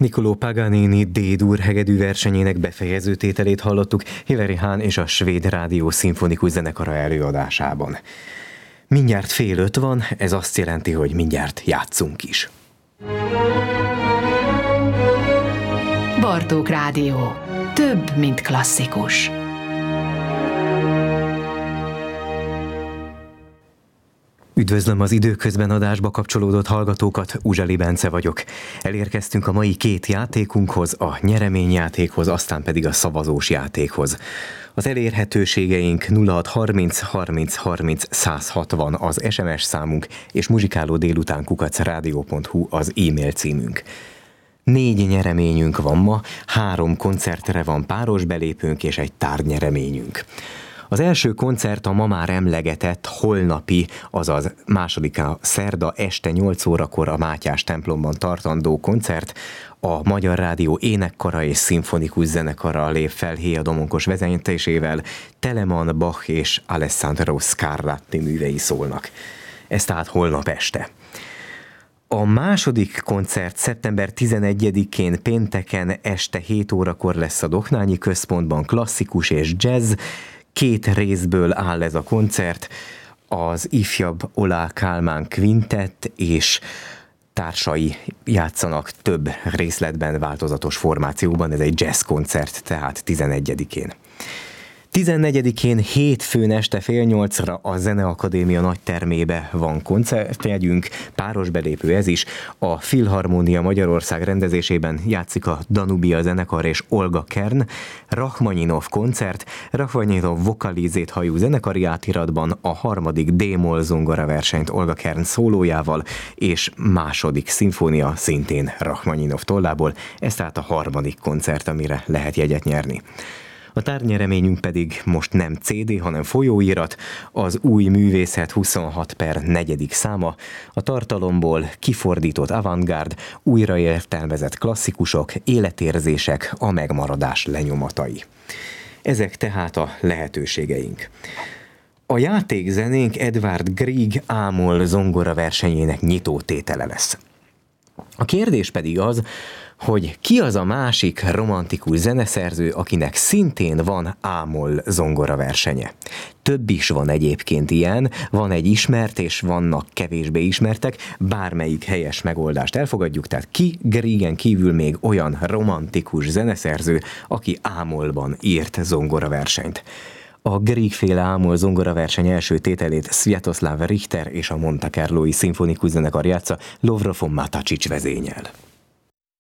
Niccolò Paganini D-dur hegedű versenyének befejező tételét hallottuk Hilary Hahn és a Svéd Rádió Szimfonikus Zenekara előadásában. Mindjárt 4:30 van, ez azt jelenti, hogy mindjárt játszunk is. Bartók Rádió. Több, mint klasszikus. Üdvözlöm az időközben adásba kapcsolódott hallgatókat, Uzsali Bence vagyok. Elérkeztünk a mai 2 játékunkhoz, a nyereményjátékhoz, aztán pedig a szavazós játékhoz. Az elérhetőségeink 0630 30 30 160 az SMS számunk, és muzsikálódélután@radio.hu az e-mail címünk. 4 nyereményünk van ma, 3 koncertre van páros belépőnk és egy tárgynyereményünk. Az első koncert a ma már emlegetett holnapi, azaz másodika szerda este 8 órakor a Mátyás templomban tartandó koncert. A Magyar Rádió énekkara és szimfonikus zenekara lép fel Héa Domonkos vezetésével, Telemann, Bach és Alessandro Scarlatti művei szólnak. Ez tehát holnap este. A második koncert szeptember 11-én pénteken este 7 órakor lesz a Doknányi Központban, klasszikus és jazz. 2 részből áll ez a koncert, az ifjabb Oláh Kálmán Quintett és társai játszanak több részletben, változatos formációban, ez egy jazz koncert, tehát 11-én. 14-én hétfőn este 7:30 a Zeneakadémia nagytermébe van koncertjegyünk, páros belépő ez is. A Filharmónia Magyarország rendezésében játszik a Danubia zenekar és Olga Kern. Rachmaninov koncert, Rachmaninov vokalizét hajú zenekari átiratban, a 3. D-moll zongora versenyt Olga Kern szólójával, és második szimfónia szintén Rachmaninov tollából. Ez tehát a 3. koncert, amire lehet jegyet nyerni. A tárgynyereményünk pedig most nem CD, hanem folyóirat, az Új Művészet 26/4. száma, a tartalomból kifordított avantgárd, újraértelmezett klasszikusok, életérzések, a megmaradás lenyomatai. Ezek tehát a lehetőségeink. A játékzenénk Edvard Grieg A-moll zongora versenyének nyitótétele lesz. A kérdés pedig az, hogy ki az a másik romantikus zeneszerző, akinek szintén van A-moll zongora versenye. Több is van egyébként ilyen, van egy ismert és vannak kevésbé ismertek, bármelyik helyes megoldást elfogadjuk, tehát ki Griegen kívül még olyan romantikus zeneszerző, aki A-mollban írt zongora versenyt. A Grieg-féle A-moll zongoraverseny első tételét Sviatoslav Richter és a Monte Carloi Szimfonikus Zenekar játsza, Lovro von Matačić vezényel.